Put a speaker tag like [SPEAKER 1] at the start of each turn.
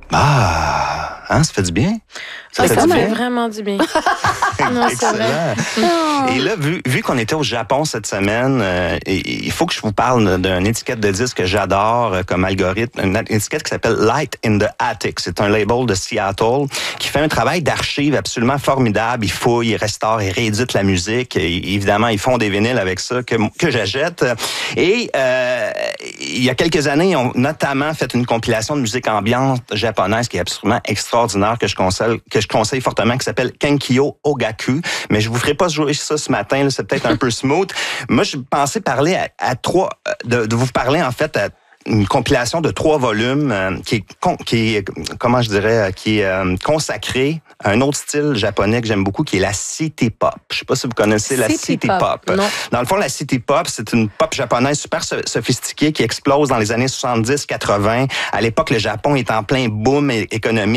[SPEAKER 1] Ça fait du bien.
[SPEAKER 2] Ça m'a vraiment du bien. Non, c'est vrai.
[SPEAKER 1] Et là, vu qu'on était au Japon cette semaine, il faut que je vous parle d'une étiquette de disque que j'adore comme algorithme, une étiquette qui s'appelle Light in the Attic. C'est un label de Seattle qui fait un travail d'archive absolument formidable. Ils fouillent, ils restaurent, ils rééditent la musique. Et évidemment, ils font des vinyles avec ça que j'achète. Et il y a quelques années, ils ont notamment fait une compilation de musique ambiante japonaise qui est absolument extraordinaire, que je conseille fortement, qui s'appelle Kenkyo Ogaku. Mais je vous ferai pas jouer ça ce matin, là, c'est peut-être un peu smooth. Moi, je pensais parler de vous parler en fait à une compilation de 3 volumes qui est consacrée à un autre style japonais que j'aime beaucoup, qui est la city pop. Je sais pas si vous connaissez la city pop.
[SPEAKER 2] Non.
[SPEAKER 1] Dans le fond, la city pop, c'est une pop japonaise super sophistiquée qui explose dans les années 70-80. À l'époque, le Japon est en plein boom économique.